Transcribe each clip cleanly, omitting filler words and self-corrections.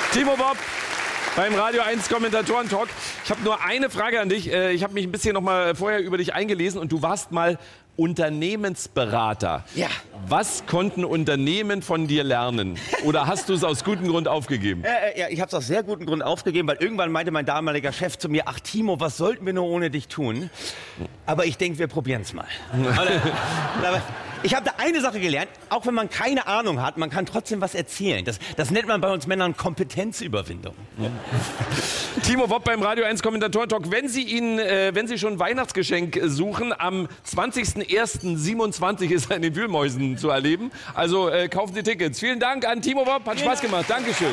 Timo Bob beim Radio 1 Kommentatoren-Talk. Ich habe nur eine Frage an dich. Ich habe mich ein bisschen noch mal vorher über dich eingelesen und du warst mal Unternehmensberater. Ja. Was konnten Unternehmen von dir lernen? Oder hast du es aus gutem Grund aufgegeben? Ja, ich habe es aus sehr gutem Grund aufgegeben, weil irgendwann meinte mein damaliger Chef zu mir, ach Timo, was sollten wir nur ohne dich tun? Aber ich denke, wir probieren es mal. Aber ich habe da eine Sache gelernt, auch wenn man keine Ahnung hat, man kann trotzdem was erzählen. Das nennt man bei uns Männern Kompetenzüberwindung. Timo Bob beim Radio 1 Kommentatoren-Talk. Wenn Sie schon ein Weihnachtsgeschenk suchen, am 20.01.27 ist er in den Wühlmäusen zu erleben. Also kaufen Sie Tickets. Vielen Dank an Timo Bob, hat Spaß gemacht. Dankeschön.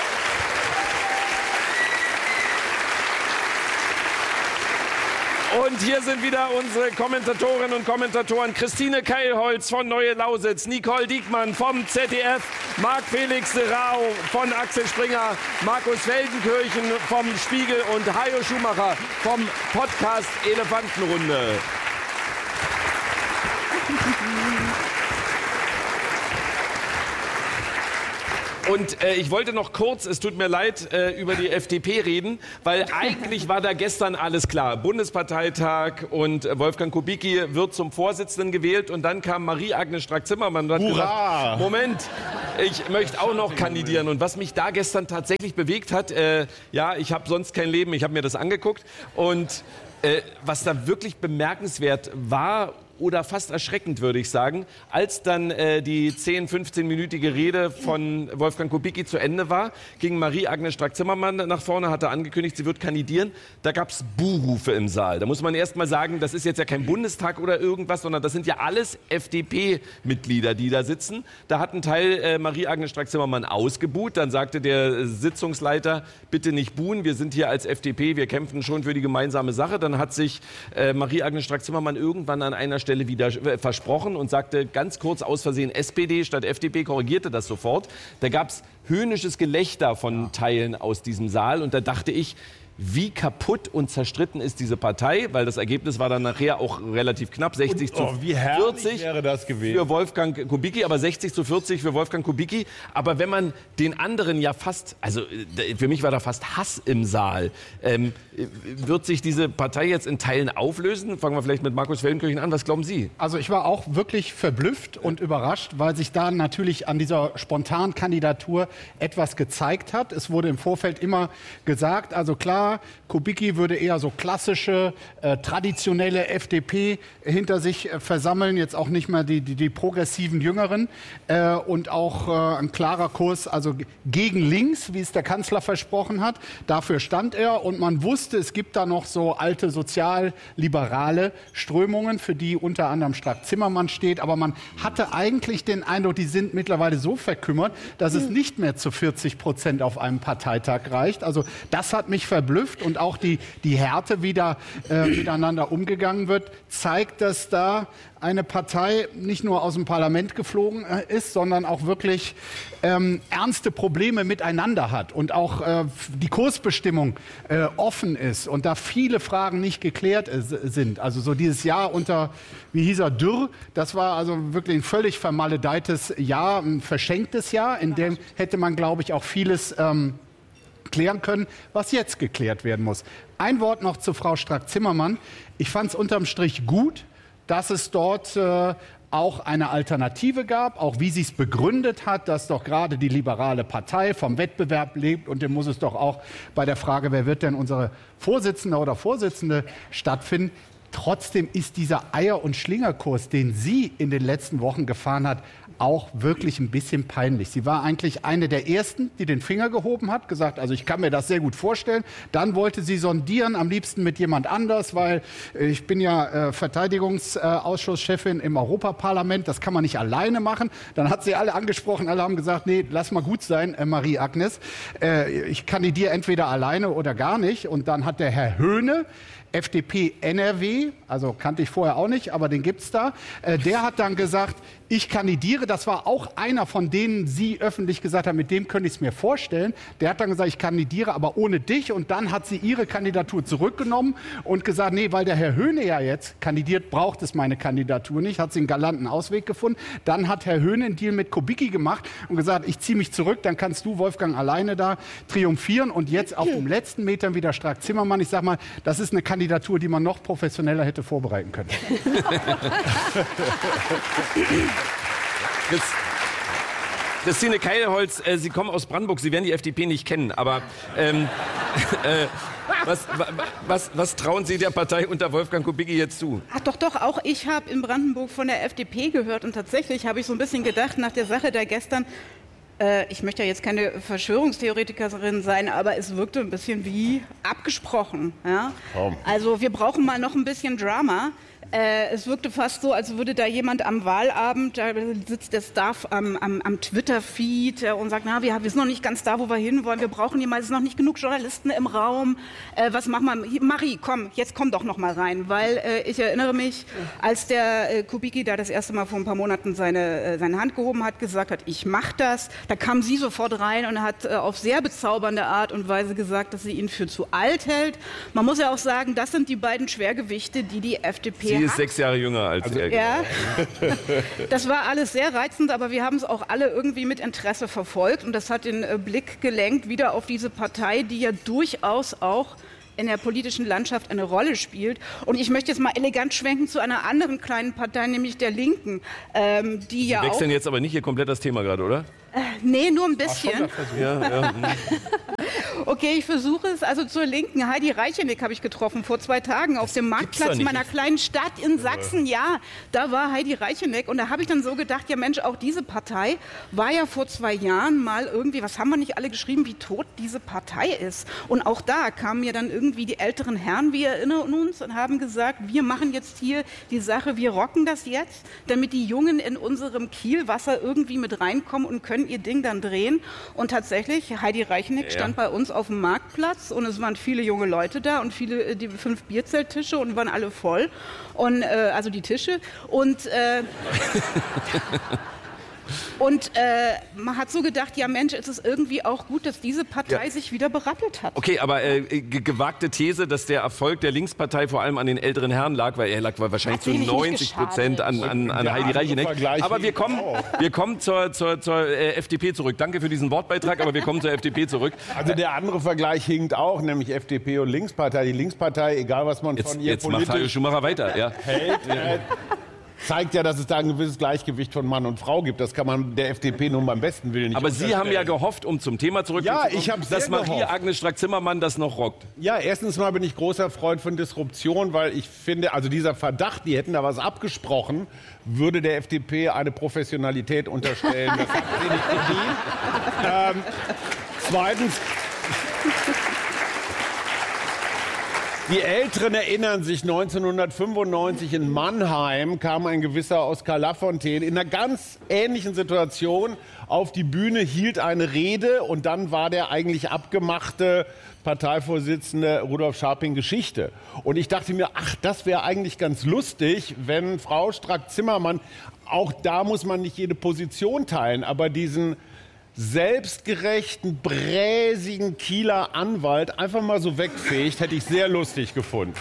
Und hier sind wieder unsere Kommentatorinnen und Kommentatoren. Christine Keilholz von Neue Lausitz, Nicole Diekmann vom ZDF, Marc-Felix Rau von Axel Springer, Markus Feldenkirchen vom Spiegel und Hajo Schumacher vom Podcast Elefantenrunde. Und ich wollte noch kurz, es tut mir leid, über die FDP reden, weil eigentlich war da gestern alles klar. Bundesparteitag und Wolfgang Kubicki wird zum Vorsitzenden gewählt und dann kam Marie-Agnes Strack-Zimmermann und hat gesagt, Moment, ich möchte auch noch kandidieren. Und was mich da gestern tatsächlich bewegt hat, ja, ich habe sonst kein Leben, ich habe mir das angeguckt und was da wirklich bemerkenswert war, oder fast erschreckend, würde ich sagen, als dann die 10-15-minütige Rede von Wolfgang Kubicki zu Ende war, ging Marie-Agnes Strack-Zimmermann nach vorne, hatte angekündigt, sie wird kandidieren. Da gab es Buhrufe im Saal. Da muss man erst mal sagen, das ist jetzt ja kein Bundestag oder irgendwas, sondern das sind ja alles FDP-Mitglieder, die da sitzen. Da hat ein Teil Marie-Agnes Strack-Zimmermann ausgebuht. Dann sagte der Sitzungsleiter, bitte nicht buhen, wir sind hier als FDP, wir kämpfen schon für die gemeinsame Sache. Dann hat sich Marie-Agnes Strack-Zimmermann irgendwann an einer Stelle wieder versprochen und sagte ganz kurz aus Versehen SPD statt FDP, korrigierte das sofort. Da gab es höhnisches Gelächter von Teilen aus diesem Saal und da dachte ich, wie kaputt und zerstritten ist diese Partei, weil das Ergebnis war dann nachher auch relativ knapp, 60 zu 40 wäre das gewesen. Für Wolfgang Kubicki, aber 60 zu 40 für Wolfgang Kubicki. Aber wenn man den anderen ja fast, also für mich war da fast Hass im Saal, wird sich diese Partei jetzt in Teilen auflösen? Fangen wir vielleicht mit Markus Feldenkirchen an. Was glauben Sie? Also ich war auch wirklich verblüfft und überrascht, weil sich da natürlich an dieser spontanen Kandidatur etwas gezeigt hat. Es wurde im Vorfeld immer gesagt, also klar, Kubicki würde eher so klassische, traditionelle FDP hinter sich versammeln, jetzt auch nicht mehr die progressiven Jüngeren und auch ein klarer Kurs, also gegen links, wie es der Kanzler versprochen hat. Dafür stand er und man wusste, es gibt da noch so alte sozialliberale Strömungen, für die unter anderem Strack-Zimmermann steht, aber man hatte eigentlich den Eindruck, die sind mittlerweile so verkümmert, dass es nicht mehr zu 40% auf einem Parteitag reicht. Also das hat mich verblüfft. Und auch die Härte, wie da miteinander umgegangen wird, zeigt, dass da eine Partei nicht nur aus dem Parlament geflogen ist, sondern auch wirklich ernste Probleme miteinander hat und auch die Kursbestimmung offen ist und da viele Fragen nicht geklärt sind. Also so dieses Jahr unter, wie hieß er, Dürr, das war also wirklich ein völlig vermaledeites Jahr, ein verschenktes Jahr, in dem hätte man, glaube ich, auch vieles klären können, was jetzt geklärt werden muss. Ein Wort noch zu Frau Strack-Zimmermann. Ich fand es unterm Strich gut, dass es dort auch eine Alternative gab, auch wie sie es begründet hat, dass doch gerade die liberale Partei vom Wettbewerb lebt und dem muss es doch auch bei der Frage, wer wird denn unsere Vorsitzende oder Vorsitzende stattfinden. Trotzdem ist dieser Eier- und Schlingerkurs, den sie in den letzten Wochen gefahren hat, auch wirklich ein bisschen peinlich. Sie war eigentlich eine der Ersten, die den Finger gehoben hat, gesagt, also ich kann mir das sehr gut vorstellen. Dann wollte sie sondieren, am liebsten mit jemand anders, weil ich bin ja Verteidigungsausschusschefin im Europaparlament, das kann man nicht alleine machen. Dann hat sie alle angesprochen, alle haben gesagt, nee, lass mal gut sein, Marie-Agnes. Ich kandidiere entweder alleine oder gar nicht. Und dann hat der Herr Höhne, FDP NRW, also kannte ich vorher auch nicht, aber den gibt's da, der hat dann gesagt, ich kandidiere. Das war auch einer von denen, sie öffentlich gesagt haben, mit dem könnte ich es mir vorstellen. Der hat dann gesagt, ich kandidiere, aber ohne dich. Und dann hat sie ihre Kandidatur zurückgenommen und gesagt, nee, weil der Herr Höhne ja jetzt kandidiert, braucht es meine Kandidatur nicht. Hat sie einen galanten Ausweg gefunden. Dann hat Herr Höhne einen Deal mit Kubicki gemacht und gesagt, ich ziehe mich zurück, dann kannst du, Wolfgang, alleine da triumphieren. Und jetzt auf dem letzten Metern wieder Strack-Zimmermann. Ich sag mal, das ist eine Kandidatur, die man noch professioneller hätte vorbereiten können. Christine Keilholz, Sie kommen aus Brandenburg, Sie werden die FDP nicht kennen, aber was trauen Sie der Partei unter Wolfgang Kubicki jetzt zu? Ach doch, auch ich habe in Brandenburg von der FDP gehört und tatsächlich habe ich so ein bisschen gedacht nach der Sache da gestern, ich möchte ja jetzt keine Verschwörungstheoretikerin sein, aber es wirkte ein bisschen wie abgesprochen. Ja? Also wir brauchen mal noch ein bisschen Drama. Es wirkte fast so, als würde da jemand am Wahlabend, da sitzt der Staff am Twitter-Feed und sagt, na, wir sind noch nicht ganz da, wo wir hinwollen, wir brauchen jemals, es sind noch nicht genug Journalisten im Raum. Was machen wir? Marie, komm, jetzt komm doch noch mal rein, weil ich erinnere mich, als der Kubicki da das erste Mal vor ein paar Monaten seine Hand gehoben hat, gesagt hat, ich mach das, da kam sie sofort rein und hat auf sehr bezaubernde Art und Weise gesagt, dass sie ihn für zu alt hält. Man muss ja auch sagen, das sind die beiden Schwergewichte, die FDP Sie ist 6 Jahre jünger als er. Ja, das war alles sehr reizend, aber wir haben es auch alle irgendwie mit Interesse verfolgt und das hat den Blick gelenkt wieder auf diese Partei, die ja durchaus auch in der politischen Landschaft eine Rolle spielt. Und ich möchte jetzt mal elegant schwenken zu einer anderen kleinen Partei, nämlich der Linken, die ja auch... Sie wechseln jetzt aber nicht hier komplett das Thema gerade, oder? Nee, nur ein bisschen. Ja. Okay, ich versuche es. Also zur Linken. Heidi Reicheneck habe ich getroffen vor 2 Tagen auf dem Marktplatz meiner kleinen Stadt in Sachsen. Ja, da war Heidi Reicheneck. Und da habe ich dann so gedacht, ja Mensch, auch diese Partei war ja vor 2 Jahren mal irgendwie, was haben wir nicht alle geschrieben, wie tot diese Partei ist. Und auch da kamen mir dann irgendwie die älteren Herren, wir erinnern uns, und haben gesagt, wir machen jetzt hier die Sache, wir rocken das jetzt, damit die Jungen in unserem Kielwasser irgendwie mit reinkommen und können ihr Ding dann drehen. Und tatsächlich, Heidi Reicheneck stand bei uns auf dem Marktplatz und es waren viele junge Leute da und viele, die 5 Bierzelttische und waren alle voll. Und, also die Tische. Und man hat so gedacht, ja Mensch, es ist irgendwie auch gut, dass diese Partei sich wieder berappelt hat. Okay, aber gewagte These, dass der Erfolg der Linkspartei vor allem an den älteren Herren lag, weil er lag wahrscheinlich zu 90% an Heidi Reicheneck. Aber wir kommen zur FDP zurück. Danke für diesen Wortbeitrag, aber wir kommen zur FDP zurück. Also der andere Vergleich hinkt auch, nämlich FDP und Linkspartei. Die Linkspartei, egal was man von ihr jetzt macht Hajo Schumacher weiter. Ja. hält, zeigt ja, dass es da ein gewisses Gleichgewicht von Mann und Frau gibt. Das kann man der FDP nun beim besten Willen nicht Aber Sie haben ja gehofft, um zum Thema zurückzukommen, dass Marie-Agnes Strack-Zimmermann das noch rockt. Ja, erstens mal bin ich großer Freund von Disruption, weil ich finde, also dieser Verdacht, die hätten da was abgesprochen, würde der FDP eine Professionalität unterstellen. Das hat sie nicht verdient. Zweitens... Die Älteren erinnern sich, 1995 in Mannheim kam ein gewisser Oskar Lafontaine in einer ganz ähnlichen Situation auf die Bühne, hielt eine Rede und dann war der eigentlich abgemachte Parteivorsitzende Rudolf Scharping Geschichte. Und ich dachte mir, ach, das wäre eigentlich ganz lustig, wenn Frau Strack-Zimmermann, auch da muss man nicht jede Position teilen, aber diesen selbstgerechten, bräsigen Kieler Anwalt einfach mal so wegfegt, hätte ich sehr lustig gefunden.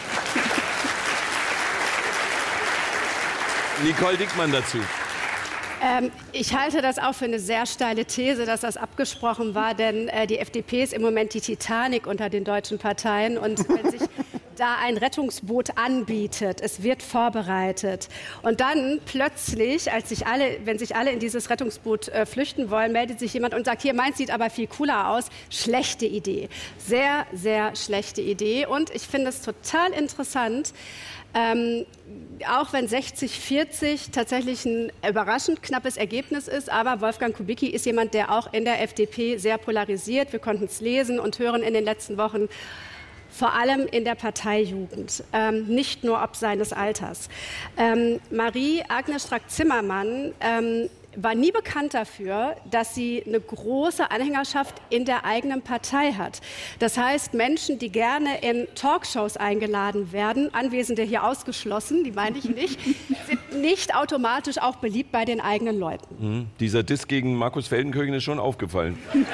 Nicole Dickmann dazu. Ich halte das auch für eine sehr steile These, dass das abgesprochen war, denn die FDP ist im Moment die Titanic unter den deutschen Parteien und wenn sich da ein Rettungsboot anbietet, es wird vorbereitet und dann plötzlich, wenn sich alle in dieses Rettungsboot flüchten wollen, meldet sich jemand und sagt, hier, meins sieht aber viel cooler aus. Schlechte Idee. Sehr, sehr schlechte Idee und ich finde es total interessant, auch wenn 60-40 tatsächlich ein überraschend knappes Ergebnis ist, aber Wolfgang Kubicki ist jemand, der auch in der FDP sehr polarisiert. Wir konnten es lesen und hören in den letzten Wochen, vor allem in der Parteijugend, nicht nur ob seines Alters. Marie-Agnes Strack-Zimmermann war nie bekannt dafür, dass sie eine große Anhängerschaft in der eigenen Partei hat. Das heißt, Menschen, die gerne in Talkshows eingeladen werden, Anwesende hier ausgeschlossen, die meine ich nicht, sind nicht automatisch auch beliebt bei den eigenen Leuten. Dieser Diss gegen Markus Feldenkirchen ist schon aufgefallen.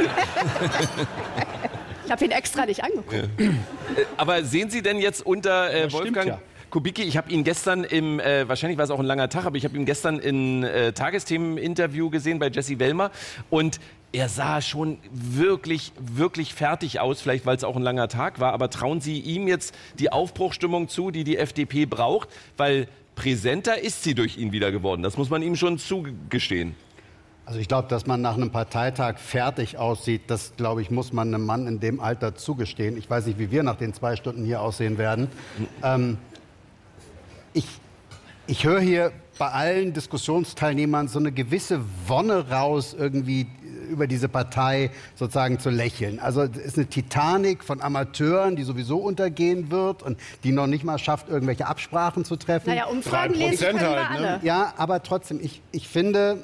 Ich habe ihn extra nicht angeguckt. Aber sehen Sie denn jetzt unter Wolfgang Kubicki, ich habe ihn gestern wahrscheinlich war es auch ein langer Tag, aber ich habe ihn gestern in Tagesthemen-Interview gesehen bei Jessie Wellmer und er sah schon wirklich, wirklich fertig aus, vielleicht weil es auch ein langer Tag war, aber trauen Sie ihm jetzt die Aufbruchsstimmung zu, die die FDP braucht, weil präsenter ist sie durch ihn wieder geworden, das muss man ihm schon zugestehen. Also ich glaube, dass man nach einem Parteitag fertig aussieht, das, glaube ich, muss man einem Mann in dem Alter zugestehen. Ich weiß nicht, wie wir nach den 2 Stunden hier aussehen werden. Ich höre hier bei allen Diskussionsteilnehmern so eine gewisse Wonne raus, irgendwie über diese Partei sozusagen zu lächeln. Also es ist eine Titanic von Amateuren, die sowieso untergehen wird und die noch nicht mal schafft, irgendwelche Absprachen zu treffen. Naja, Umfragen lesen können wir alle. Ja, aber trotzdem, ich finde,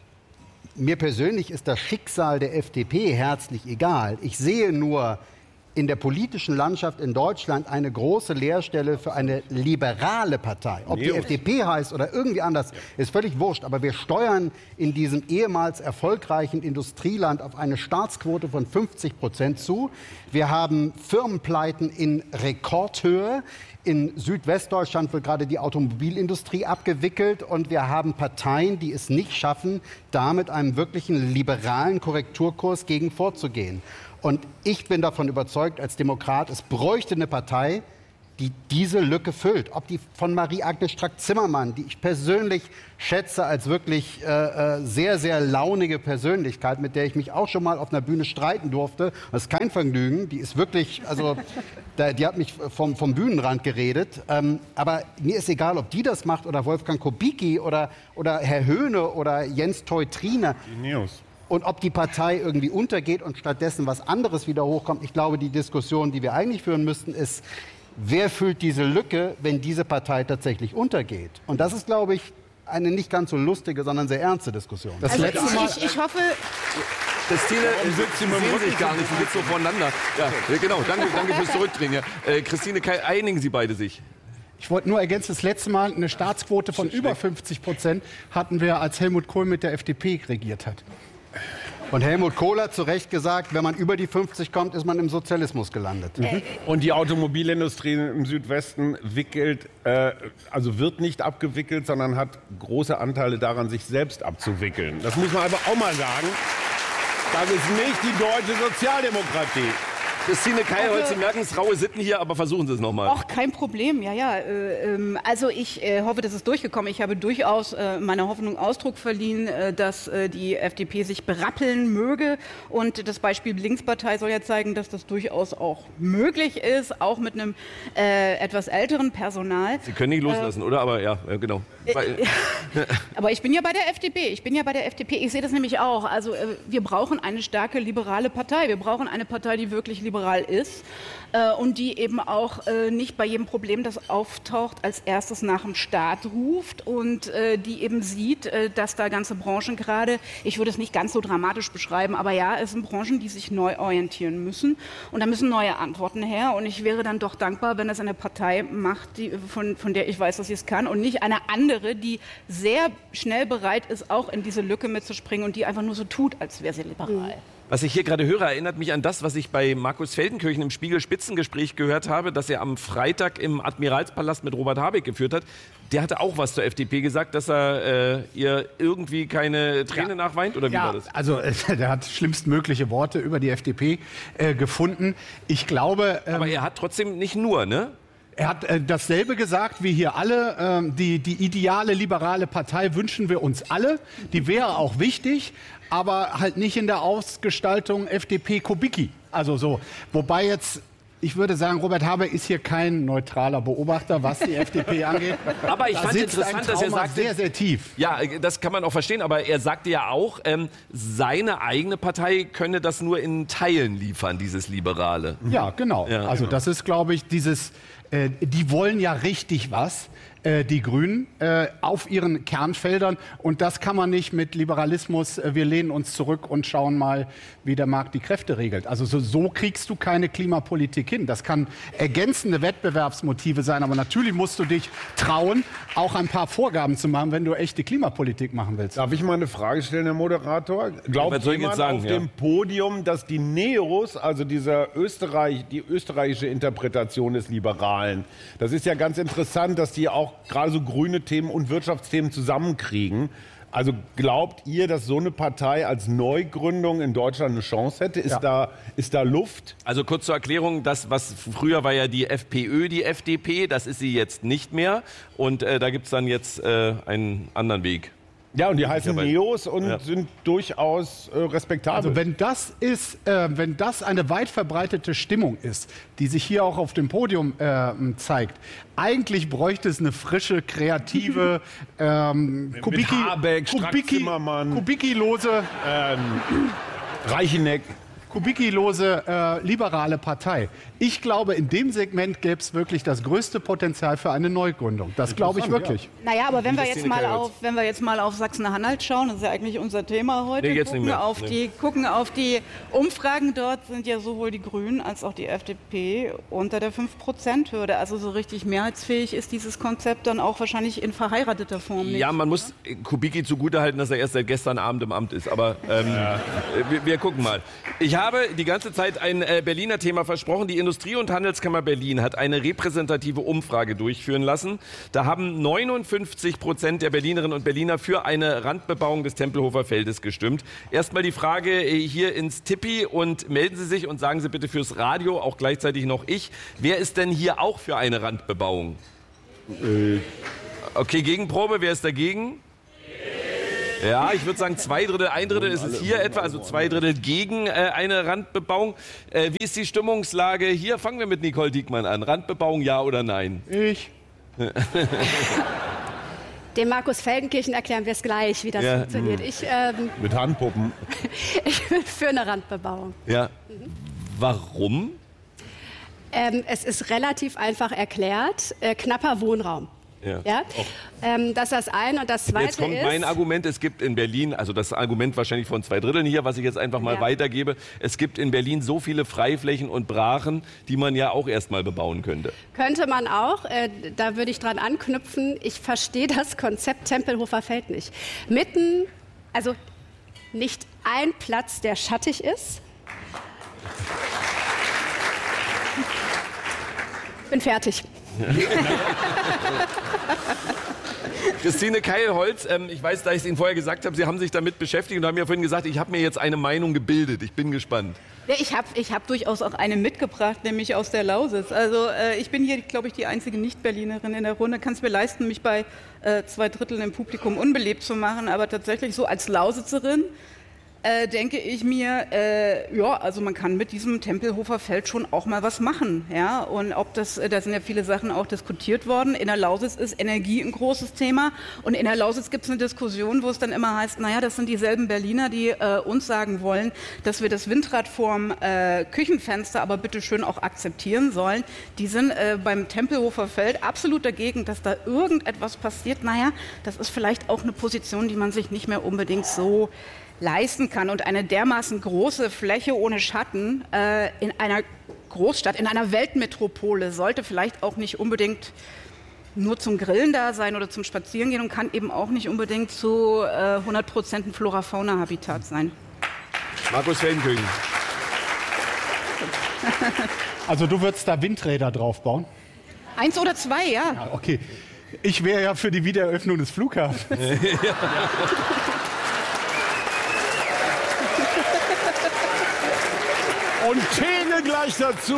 mir persönlich ist das Schicksal der FDP herzlich egal. Ich sehe nur in der politischen Landschaft in Deutschland eine große Leerstelle für eine liberale Partei. Ob die FDP heißt oder irgendwie anders, ist völlig wurscht. Aber wir steuern in diesem ehemals erfolgreichen Industrieland auf eine Staatsquote von 50% zu. Wir haben Firmenpleiten in Rekordhöhe. In Südwestdeutschland wird gerade die Automobilindustrie abgewickelt und wir haben Parteien, die es nicht schaffen, da mit einem wirklichen liberalen Korrekturkurs gegen vorzugehen. Und ich bin davon überzeugt, als Demokrat, es bräuchte eine Partei, die diese Lücke füllt. Ob die von Marie-Agnes Strack-Zimmermann, die ich persönlich schätze als wirklich sehr, sehr launige Persönlichkeit, mit der ich mich auch schon mal auf einer Bühne streiten durfte. Das ist kein Vergnügen. Die ist wirklich, also die hat mich vom Bühnenrand geredet. Aber mir ist egal, ob die das macht oder Wolfgang Kubicki oder Herr Höhne oder Jens Teutrine. Und ob die Partei irgendwie untergeht und stattdessen was anderes wieder hochkommt. Ich glaube, die Diskussion, die wir eigentlich führen müssten, ist, wer füllt diese Lücke, wenn diese Partei tatsächlich untergeht? Und das ist, glaube ich, eine nicht ganz so lustige, sondern sehr ernste Diskussion. Also ich hoffe... Christine, Sie sehen sich gar nicht, Sie sitzen so voneinander. Ja, genau, danke fürs Zurückdrehen. Ja. Christine, einigen Sie beide sich. Ich wollte nur ergänzen, das letzte Mal eine Staatsquote von über 50% hatten wir, als Helmut Kohl mit der FDP regiert hat. Und Helmut Kohl hat zu Recht gesagt, wenn man über die 50 kommt, ist man im Sozialismus gelandet. Und die Automobilindustrie im Südwesten wird nicht abgewickelt, sondern hat große Anteile daran, sich selbst abzuwickeln. Das muss man einfach auch mal sagen. Das ist nicht die deutsche Sozialdemokratie. Christine Keilholz, Sie merken es, raue Sitten hier, aber versuchen Sie es nochmal. Ach, kein Problem, ja. Also ich hoffe, das ist durchgekommen. Ich habe durchaus meiner Hoffnung Ausdruck verliehen, dass die FDP sich berappeln möge. Und das Beispiel Linkspartei soll ja zeigen, dass das durchaus auch möglich ist, auch mit einem etwas älteren Personal. Sie können nicht loslassen, oder? Aber ja, genau. Aber ich bin ja bei der FDP. Ich sehe das nämlich auch. Also wir brauchen eine starke liberale Partei. Wir brauchen eine Partei, die wirklich liberal ist und die eben auch nicht bei jedem Problem, das auftaucht, als erstes nach dem Staat ruft und die eben sieht, dass da ganze Branchen gerade, ich würde es nicht ganz so dramatisch beschreiben, aber ja, es sind Branchen, die sich neu orientieren müssen und da müssen neue Antworten her und ich wäre dann doch dankbar, wenn das eine Partei macht, von der ich weiß, dass sie es kann und nicht eine andere, die sehr schnell bereit ist, auch in diese Lücke mitzuspringen und die einfach nur so tut, als wäre sie liberal. Was ich hier gerade höre, erinnert mich an das, was ich bei Markus Feldenkirchen im Spiegel-Spitzengespräch gehört habe, das er am Freitag im Admiralspalast mit Robert Habeck geführt hat. Der hatte auch was zur FDP gesagt, dass er ihr irgendwie keine Träne nachweint, oder wie war das? Also der hat schlimmstmögliche Worte über die FDP gefunden. Ich glaube... Aber er hat trotzdem nicht nur, ne? Er hat dasselbe gesagt wie hier alle. Die ideale liberale Partei wünschen wir uns alle. Die wäre auch wichtig, aber halt nicht in der Ausgestaltung FDP-Kubicki. Also so. Wobei jetzt, ich würde sagen, Robert Habeck ist hier kein neutraler Beobachter, was die FDP angeht. Aber ich fand interessant, dass er sagte, sehr, sehr tief. Ja, das kann man auch verstehen, aber er sagte ja auch, seine eigene Partei könne das nur in Teilen liefern, dieses Liberale. Ja, genau. Ja, also genau. das ist, glaube ich, dieses... Die wollen ja richtig was. die Grünen auf ihren Kernfeldern. Und das kann man nicht mit Liberalismus, wir lehnen uns zurück und schauen mal, wie der Markt die Kräfte regelt. Also so kriegst du keine Klimapolitik hin. Das kann ergänzende Wettbewerbsmotive sein, aber natürlich musst du dich trauen, auch ein paar Vorgaben zu machen, wenn du echte Klimapolitik machen willst. Darf ich mal eine Frage stellen, Herr Moderator? Glaubt jemand auf dem Podium, dass die Neos, also die österreichische Interpretation des Liberalen, das ist ja ganz interessant, dass die auch gerade so grüne Themen und Wirtschaftsthemen zusammenkriegen. Also glaubt ihr, dass so eine Partei als Neugründung in Deutschland eine Chance hätte? Ist da Luft? Also kurz zur Erklärung, das, was früher war ja die FPÖ, die FDP, das ist sie jetzt nicht mehr. Und da gibt es dann jetzt einen anderen Weg. Ja, und die heißen Neos und sind durchaus respektabel. Also wenn das eine weit verbreitete Stimmung ist, die sich hier auch auf dem Podium zeigt, eigentlich bräuchte es eine frische, kreative, Kubicki-lose Reicheneck. Kubicki-lose liberale Partei. Ich glaube, in dem Segment gäbe es wirklich das größte Potenzial für eine Neugründung. Das glaube ich wirklich. Ja. Naja, aber wenn wir jetzt mal auf Sachsen-Anhalt schauen, das ist ja eigentlich unser Thema heute, gucken auf die Umfragen, dort sind ja sowohl die Grünen als auch die FDP unter der 5%-Hürde. Also so richtig mehrheitsfähig ist dieses Konzept dann auch wahrscheinlich in verheirateter Form nicht. Ja, man muss Kubicki zugutehalten, dass er erst seit gestern Abend im Amt ist. Aber wir gucken mal. Ich habe die ganze Zeit ein Berliner Thema versprochen. Die Industrie- und Handelskammer Berlin hat eine repräsentative Umfrage durchführen lassen. Da haben 59% der Berlinerinnen und Berliner für eine Randbebauung des Tempelhofer Feldes gestimmt. Erstmal die Frage hier ins Tippi und melden Sie sich und sagen Sie bitte fürs Radio, auch gleichzeitig noch ich. Wer ist denn hier auch für eine Randbebauung? Okay, Gegenprobe. Wer ist dagegen? Ja, ich würde sagen 2/3, 1/3 ist es hier etwa, also 2/3 gegen eine Randbebauung. Wie ist die Stimmungslage hier? Fangen wir mit Nicole Diekmann an. Randbebauung, ja oder nein? Ich. Dem Markus Feldenkirchen erklären wir es gleich, wie das funktioniert. Mit Handpuppen. Ich bin für eine Randbebauung. Ja. Warum? Es ist relativ einfach erklärt. Knapper Wohnraum. Ja? Das ist das eine. Und das zweite ist... Jetzt kommt mein Argument, es gibt in Berlin, also das Argument wahrscheinlich von 2/3 hier, was ich jetzt einfach mal weitergebe, es gibt in Berlin so viele Freiflächen und Brachen, die man ja auch erstmal bebauen könnte. Könnte man auch, da würde ich dran anknüpfen, ich verstehe das Konzept Tempelhofer Feld nicht. Also nicht ein Platz, der schattig ist. Bin fertig. Christine Keilholz, ich weiß, da ich es Ihnen vorher gesagt habe, Sie haben sich damit beschäftigt und haben ja vorhin gesagt, ich habe mir jetzt eine Meinung gebildet. Ich bin gespannt. Ja, ich hab durchaus auch eine mitgebracht, nämlich aus der Lausitz. Also ich bin hier, glaube ich, die einzige Nicht-Berlinerin in der Runde. Kann es mir leisten, mich bei 2/3 im Publikum unbeliebt zu machen, aber tatsächlich so als Lausitzerin denke ich mir, also man kann mit diesem Tempelhofer Feld schon auch mal was machen, ja. Und da sind ja viele Sachen auch diskutiert worden. In der Lausitz ist Energie ein großes Thema und in der Lausitz gibt es eine Diskussion, wo es dann immer heißt, naja, das sind dieselben Berliner, die uns sagen wollen, dass wir das Windrad vorm Küchenfenster aber bitte schön auch akzeptieren sollen. Die sind beim Tempelhofer Feld absolut dagegen, dass da irgendetwas passiert. Naja, das ist vielleicht auch eine Position, die man sich nicht mehr unbedingt so leisten kann. Und eine dermaßen große Fläche ohne Schatten in einer Großstadt, in einer Weltmetropole sollte vielleicht auch nicht unbedingt nur zum Grillen da sein oder zum Spazierengehen und kann eben auch nicht unbedingt zu 100% ein Flora-Fauna-Habitat sein. Markus Feldenkirchen. Also du würdest da Windräder drauf bauen? 1 oder 2, ja. Okay. Ich wäre ja für die Wiedereröffnung des Flughafens. Und Theke gleich dazu.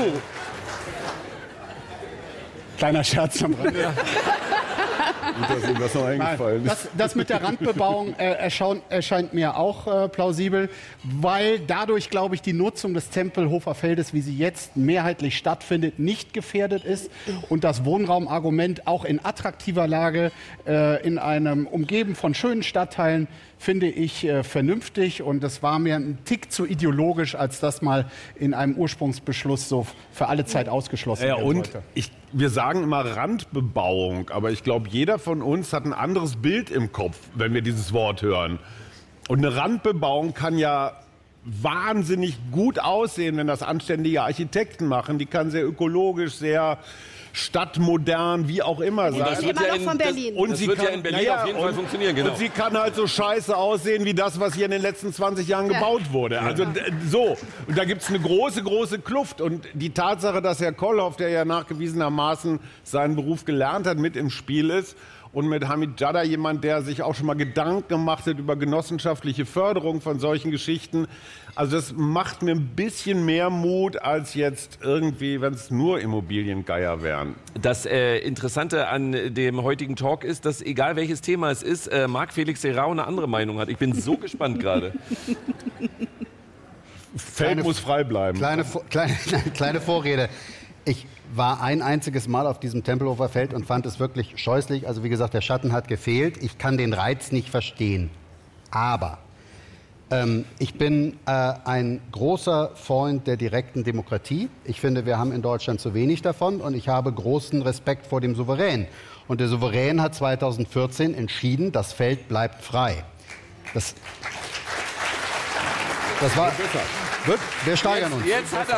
Kleiner Scherz am Rande. Gut, dass Ihnen das noch eingefallen ist. Das mit der Randbebauung erscheint mir auch plausibel, weil dadurch, glaube ich, die Nutzung des Tempelhofer Feldes, wie sie jetzt mehrheitlich stattfindet, nicht gefährdet ist und das Wohnraumargument auch in attraktiver Lage in einem umgeben von schönen Stadtteilen finde ich vernünftig und das war mir ein Tick zu ideologisch, als das mal in einem Ursprungsbeschluss so für alle Zeit ausgeschlossen werden und sollte. wir sagen immer Randbebauung, aber ich glaube, jeder von uns hat ein anderes Bild im Kopf, wenn wir dieses Wort hören. Und eine Randbebauung kann ja wahnsinnig gut aussehen, wenn das anständige Architekten machen. Die kann sehr ökologisch, sehr stadtmodern, wie auch immer sein. Das wird ja von Berlin. Das wird ja in Berlin auf jeden Fall funktionieren, genau. Und sie kann halt so scheiße aussehen wie das, was hier in den letzten 20 Jahren gebaut wurde. Also so. Und da gibt es eine große, große Kluft. Und die Tatsache, dass Herr Kollhoff, der ja nachgewiesenermaßen seinen Beruf gelernt hat, mit im Spiel ist, und mit Hamid Jada jemand, der sich auch schon mal Gedanken gemacht hat über genossenschaftliche Förderung von solchen Geschichten. Also das macht mir ein bisschen mehr Mut als jetzt irgendwie, wenn es nur Immobiliengeier wären. Das Interessante an dem heutigen Talk ist, dass egal welches Thema es ist, Marc Felix Serrao eine andere Meinung hat. Ich bin so gespannt gerade. Feld muss frei bleiben. Kleine Vorrede. Ich war ein einziges Mal auf diesem Tempelhofer Feld und fand es wirklich scheußlich. Also wie gesagt, der Schatten hat gefehlt. Ich kann den Reiz nicht verstehen. Aber ich bin ein großer Freund der direkten Demokratie. Ich finde, wir haben in Deutschland zu wenig davon und ich habe großen Respekt vor dem Souverän. Und der Souverän hat 2014 entschieden, das Feld bleibt frei. Das war... Wir steigern uns. Jetzt hat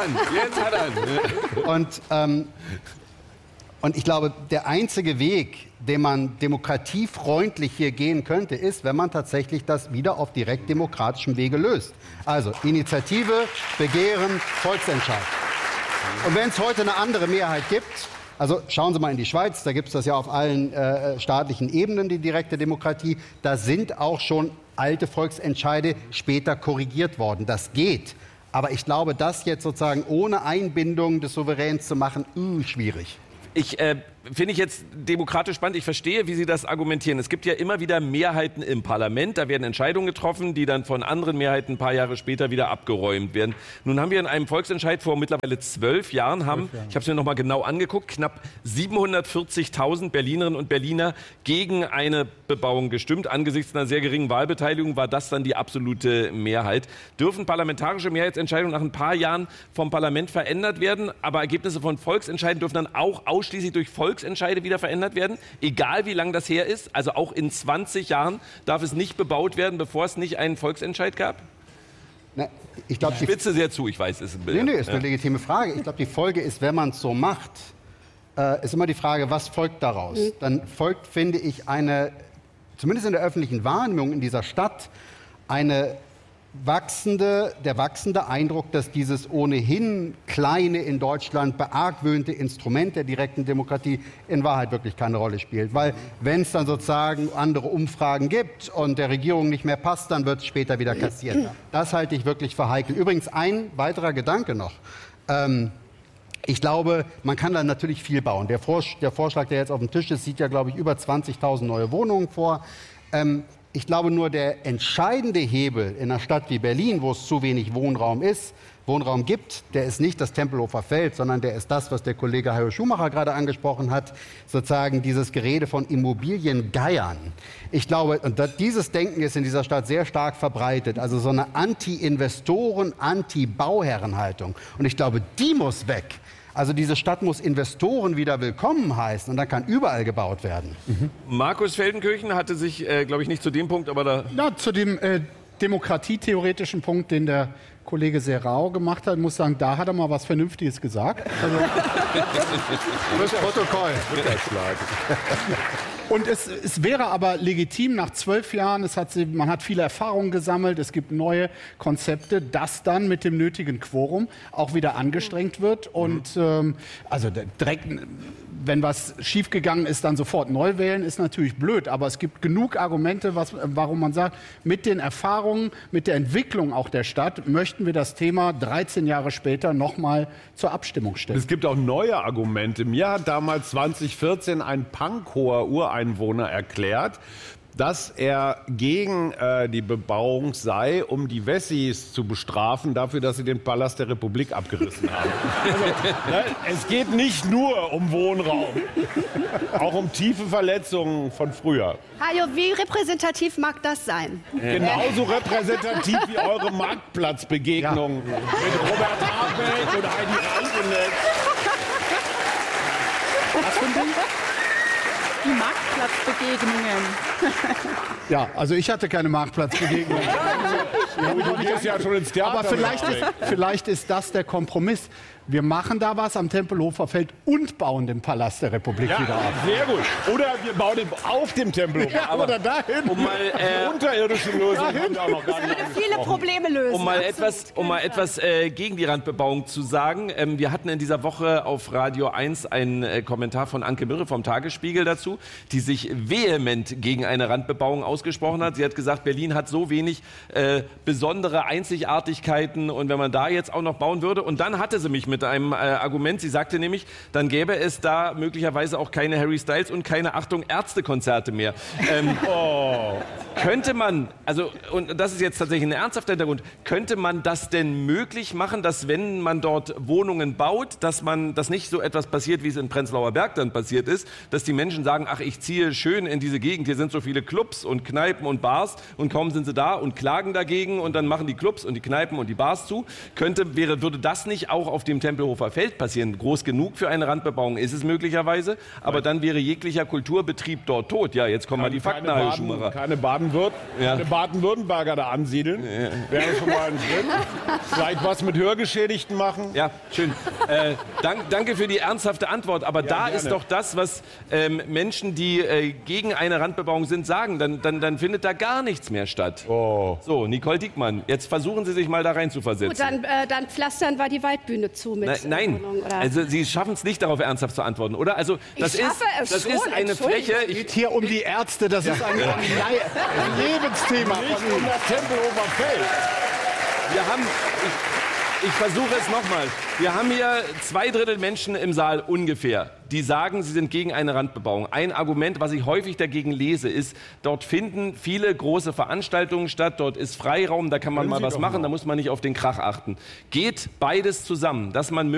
er ihn. Und ich glaube, der einzige Weg, den man demokratiefreundlich hier gehen könnte, ist, wenn man tatsächlich das wieder auf direkt demokratischem Wege löst. Also Initiative, Begehren, Volksentscheid. Und wenn es heute eine andere Mehrheit gibt, also schauen Sie mal in die Schweiz, da gibt es das ja auf allen staatlichen Ebenen, die direkte Demokratie, da sind auch schon alte Volksentscheide später korrigiert worden. Das geht. Aber ich glaube, das jetzt sozusagen ohne Einbindung des Souveräns zu machen, schwierig. Finde ich jetzt demokratisch spannend. Ich verstehe, wie Sie das argumentieren. Es gibt ja immer wieder Mehrheiten im Parlament. Da werden Entscheidungen getroffen, die dann von anderen Mehrheiten ein paar Jahre später wieder abgeräumt werden. Nun haben wir in einem Volksentscheid vor mittlerweile 12 Jahren, ich habe es mir noch mal genau angeguckt, knapp 740.000 Berlinerinnen und Berliner gegen eine Bebauung gestimmt. Angesichts einer sehr geringen Wahlbeteiligung war das dann die absolute Mehrheit. Dürfen parlamentarische Mehrheitsentscheidungen nach ein paar Jahren vom Parlament verändert werden? Aber Ergebnisse von Volksentscheiden dürfen dann auch ausschließlich durch Volksentscheide wieder verändert werden, egal wie lang das her ist. Also auch in 20 Jahren darf es nicht bebaut werden, bevor es nicht einen Volksentscheid gab? Na, ich glaube, ich spitze sehr zu, ich weiß, es ist ein Bild. Nee, ist eine legitime Frage. Ich glaube, die Folge ist, wenn man es so macht, ist immer die Frage, was folgt daraus? Dann folgt, finde ich, zumindest in der öffentlichen Wahrnehmung in dieser Stadt, der wachsende Eindruck, dass dieses ohnehin kleine, in Deutschland beargwöhnte Instrument der direkten Demokratie in Wahrheit wirklich keine Rolle spielt. Weil wenn es dann sozusagen andere Umfragen gibt und der Regierung nicht mehr passt, dann wird es später wieder kassiert. Das halte ich wirklich für heikel. Übrigens ein weiterer Gedanke noch. Ich glaube, man kann da natürlich viel bauen. Der Vorschlag, der jetzt auf dem Tisch ist, sieht ja, glaube ich, über 20.000 neue Wohnungen vor. Ich glaube, nur der entscheidende Hebel in einer Stadt wie Berlin, wo es zu wenig Wohnraum gibt, der ist nicht das Tempelhofer Feld, sondern der ist das, was der Kollege Hajo Schumacher gerade angesprochen hat, sozusagen dieses Gerede von Immobiliengeiern. Ich glaube, und dieses Denken ist in dieser Stadt sehr stark verbreitet, also so eine Anti-Investoren-, Anti-Bauherrenhaltung. Und ich glaube, die muss weg. Also diese Stadt muss Investoren wieder willkommen heißen und dann kann überall gebaut werden. Markus Feldenkirchen hatte sich, glaube ich, nicht zu dem Punkt, aber da... Na, zu dem demokratietheoretischen Punkt, den der Kollege Serrao gemacht hat, muss sagen, da hat er mal was Vernünftiges gesagt. Also, das Protokoll. Und es wäre aber legitim, nach 12 Jahren, man hat viele Erfahrungen gesammelt, es gibt neue Konzepte, dass dann mit dem nötigen Quorum auch wieder angestrengt wird. Und also direkt, wenn was schiefgegangen ist, dann sofort neu wählen, ist natürlich blöd. Aber es gibt genug Argumente, warum man sagt, mit den Erfahrungen, mit der Entwicklung auch der Stadt, möchten wir das Thema 13 Jahre später nochmal zur Abstimmung stellen. Es gibt auch neue Argumente. Mir hat damals 2014 ein Pankower Ureinwohner erklärt, dass er gegen die Bebauung sei, um die Wessis zu bestrafen dafür, dass sie den Palast der Republik abgerissen haben. Also, ne, es geht nicht nur um Wohnraum, auch um tiefe Verletzungen von früher. Hajo, wie repräsentativ mag das sein? Genauso repräsentativ wie eure Marktplatzbegegnung mit Robert Habeck und Heidi Rankeneck. Was für ein Ding? Die Marktplatzbegegnungen. Ja, also ich hatte keine Marktplatzbegegnung. Du gehst ja schon ins Theater. Aber vielleicht ist das der Kompromiss. Wir machen da was am Tempelhofer Feld und bauen den Palast der Republik wieder ab. Sehr gut. Oder wir bauen den auf dem Tempelhof. Ja, oder dahin. Um mal, unterirdische Lösung haben wir auch noch gar nicht Viele Probleme lösen. Um mal etwas gegen die Randbebauung zu sagen. Wir hatten in dieser Woche auf Radio 1 einen Kommentar von Anke Mürre vom Tagesspiegel dazu, die sich vehement gegen eine Randbebauung ausgesprochen hat. Sie hat gesagt, Berlin hat so wenig besondere Einzigartigkeiten und wenn man da jetzt auch noch bauen würde. Und dann hatte sie mich mit einem Argument. Sie sagte nämlich, dann gäbe es da möglicherweise auch keine Harry Styles und keine, Achtung, Ärztekonzerte mehr. Könnte man, also, und das ist jetzt tatsächlich ein ernsthafter Hintergrund, könnte man das denn möglich machen, dass wenn man dort Wohnungen baut, dass nicht so etwas passiert, wie es in Prenzlauer Berg dann passiert ist, dass die Menschen sagen, ach, ich ziehe schön in diese Gegend, hier sind so viele Clubs und Kneipen und Bars und kaum sind sie da und klagen dagegen und dann machen die Clubs und die Kneipen und die Bars zu. Würde das nicht auch auf dem Tempelhofer Feld passieren? Groß genug für eine Randbebauung ist es möglicherweise, aber dann wäre jeglicher Kulturbetrieb dort tot. Ja, jetzt kommen mal die Fakten, Herr Schumacher. Keine Baden-Württemberger da ansiedeln. Wäre schon mal ein Schritt. Vielleicht was mit Hörgeschädigten machen. Ja, schön. Danke für die ernsthafte Antwort. Aber ja, da gerne. Ist doch das, was Menschen, die gegen eine Randbebauung sind, sagen. Dann findet da gar nichts mehr statt. Oh. So, Nicole Diekmann, jetzt versuchen Sie sich mal da rein zu versetzen. Gut, dann pflastern wir die Waldbühne zu mit Nein, Wohnung, oder? Also Sie schaffen es nicht, darauf ernsthaft zu antworten, oder? Also das ist eine Fläche. Es geht hier um die Ärzte, das ist ein Lebensthema. Nicht um das Tempelhofer Feld. Ich versuche es nochmal. Wir haben hier 2/3 Menschen im Saal ungefähr, die sagen, sie sind gegen eine Randbebauung. Ein Argument, was ich häufig dagegen lese, ist, dort finden viele große Veranstaltungen statt, dort ist Freiraum, da kann man mal was machen, da muss man nicht auf den Krach achten. Geht beides zusammen, dass man